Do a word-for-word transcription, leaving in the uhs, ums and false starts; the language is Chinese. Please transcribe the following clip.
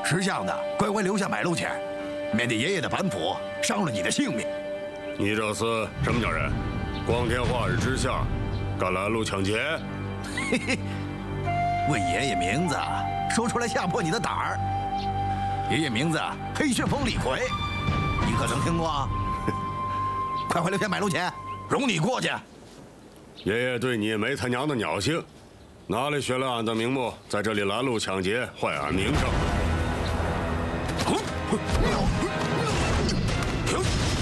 识相的乖乖留下买路钱，免得爷爷的板斧伤了你的性命。 你这是什么家人？光天化日之下，敢拦路抢劫？ 嘿嘿，问爷爷名字，说出来吓破你的胆儿。爷爷名字黑旋风李逵，你可曾听过？快快留下买路钱，容你过去。 爷爷对你没他娘的鸟性，哪里学了俺的名目，在这里拦路抢劫，坏俺名声。